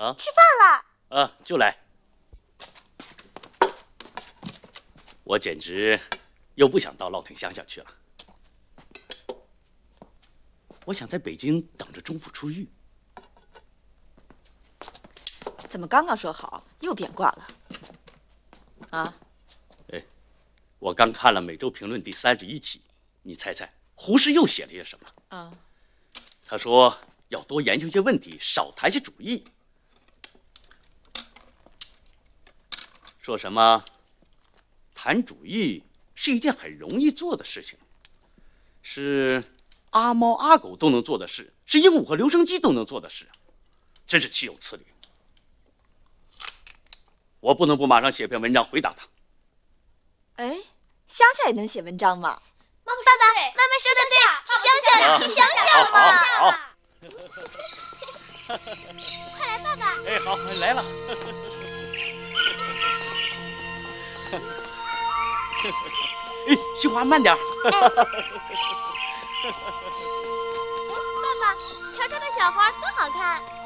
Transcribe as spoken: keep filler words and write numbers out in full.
啊， 吃饭了。 啊，就来。我简直又不想到老屯乡下去了。我想在北京等着钟府出狱。 怎么刚刚说好又变卦了？啊？ 哎，我刚看了《每周评论》第三十一期，你猜猜胡适又写了些什么？ 啊？ 他说要多研究些问题，少谈些主义。说什么谈主义是一件很容易做的事情，是阿猫阿狗都能做的事，是鹦鹉和留声机都能做的事，真是岂有此理！我不能不马上写篇文章回答他。 哎，乡下也能写文章吗？ 妈妈，爸爸，妈妈说的对，去乡下，去乡下嘛！ 好，好， 快来，爸爸！ 哎，好，来了。哎，杏花慢点。 爸爸，瞧这的小花多好看！